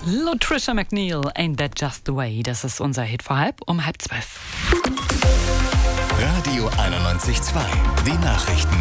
Trisha McNeil, Ain't That Just the Way? Das ist unser Hit vor um 11:30. Radio 91.2, die Nachrichten.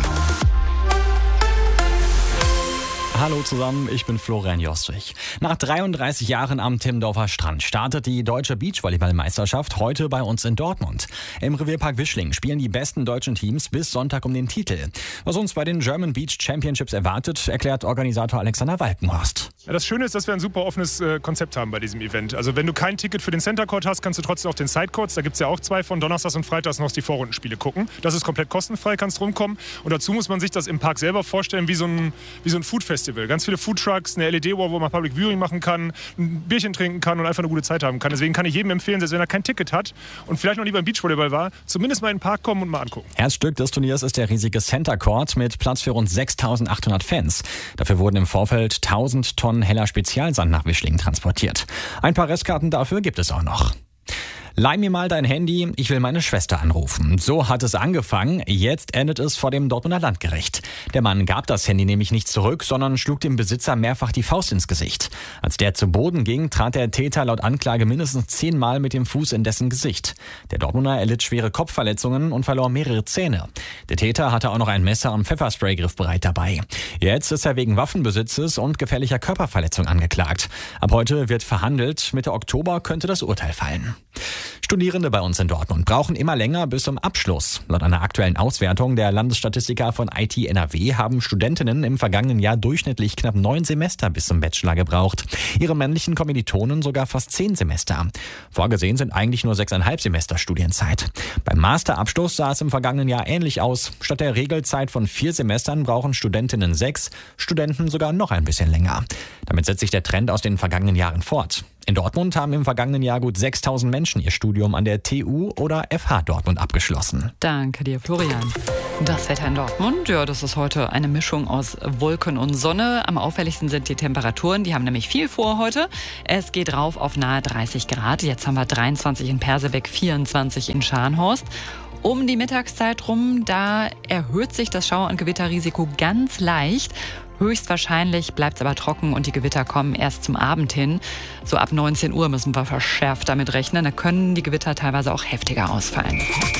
Hallo zusammen, ich bin Florian Jostrich. Nach 33 Jahren am Timmendorfer Strand startet die deutsche Beachvolleyball-Meisterschaft heute bei uns in Dortmund. Im Revierpark Wischling spielen die besten deutschen Teams bis Sonntag um den Titel. Was uns bei den German Beach Championships erwartet, erklärt Organisator Alexander Walkenhorst. Ja, das Schöne ist, dass wir ein super offenes Konzept haben bei diesem Event. Also wenn du kein Ticket für den Center Court hast, kannst du trotzdem auf den Side Courts, da gibt es ja auch 2 von Donnerstags und Freitags noch die Vorrundenspiele gucken. Das ist komplett kostenfrei, kannst rumkommen. Und dazu muss man sich das im Park selber vorstellen wie so ein Food Festival. Ganz viele Foodtrucks, eine LED-Wall, wo man Public Viewing machen kann, ein Bierchen trinken kann und einfach eine gute Zeit haben kann. Deswegen kann ich jedem empfehlen, selbst wenn er kein Ticket hat und vielleicht noch nie beim Beachvolleyball war, zumindest mal in den Park kommen und mal angucken. Herzstück des Turniers ist der riesige Center Court mit Platz für rund 6.800 Fans. Dafür wurden im Vorfeld 1.000 Tonnen heller Spezialsand nach Wischling transportiert. Ein paar Restkarten dafür gibt es auch noch. Leih mir mal dein Handy, ich will meine Schwester anrufen. So hat es angefangen, jetzt endet es vor dem Dortmunder Landgericht. Der Mann gab das Handy nämlich nicht zurück, sondern schlug dem Besitzer mehrfach die Faust ins Gesicht. Als der zu Boden ging, trat der Täter laut Anklage mindestens 10 Mal mit dem Fuß in dessen Gesicht. Der Dortmunder erlitt schwere Kopfverletzungen und verlor mehrere Zähne. Der Täter hatte auch noch ein Messer und Pfefferspray griffbereit dabei. Jetzt ist er wegen Waffenbesitzes und gefährlicher Körperverletzung angeklagt. Ab heute wird verhandelt, Mitte Oktober könnte das Urteil fallen. Studierende bei uns in Dortmund brauchen immer länger bis zum Abschluss. Laut einer aktuellen Auswertung der Landesstatistiker von IT NRW haben Studentinnen im vergangenen Jahr durchschnittlich knapp 9 Semester bis zum Bachelor gebraucht. Ihre männlichen Kommilitonen sogar fast 10 Semester. Vorgesehen sind eigentlich nur 6,5 Semester Studienzeit. Beim Masterabschluss sah es im vergangenen Jahr ähnlich aus. Statt der Regelzeit von 4 Semestern brauchen Studentinnen 6, Studenten sogar noch ein bisschen länger. Damit setzt sich der Trend aus den vergangenen Jahren fort. In Dortmund haben im vergangenen Jahr gut 6.000 Menschen ihr Studium an der TU oder FH Dortmund abgeschlossen. Danke dir, Florian. Das Wetter in Dortmund, ja, das ist heute eine Mischung aus Wolken und Sonne. Am auffälligsten sind die Temperaturen, die haben nämlich viel vor heute. Es geht rauf auf nahe 30 Grad. Jetzt haben wir 23 in Persebeck, 24 in Scharnhorst. Um die Mittagszeit rum, da erhöht sich das Schauer- und Gewitterrisiko ganz leicht. Höchstwahrscheinlich bleibt es aber trocken und die Gewitter kommen erst zum Abend hin. So ab 19 Uhr müssen wir verschärft damit rechnen. Da können die Gewitter teilweise auch heftiger ausfallen.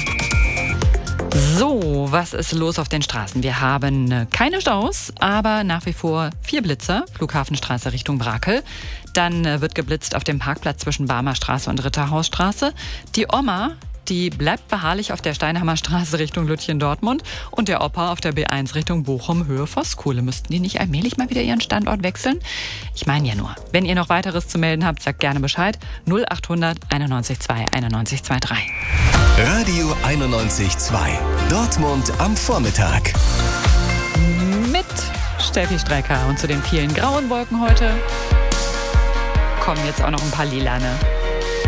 So, was ist los auf den Straßen? Wir haben keine Staus, aber nach wie vor 4 Blitzer, Flughafenstraße Richtung Brakel. Dann wird geblitzt auf dem Parkplatz zwischen Barmer Straße und Ritterhausstraße. Die Oma, die bleibt beharrlich auf der Steinhammer Straße Richtung Lütchen-Dortmund und der Opa auf der B1 Richtung Bochum Höhe Voskuhle. Müssten die nicht allmählich mal wieder ihren Standort wechseln? Ich meine ja nur, wenn ihr noch weiteres zu melden habt, sagt gerne Bescheid. 0800 91 2 91 23. Radio 91.2, Dortmund am Vormittag. Mit Steffi Strecker und zu den vielen grauen Wolken heute kommen jetzt auch noch ein paar lilane.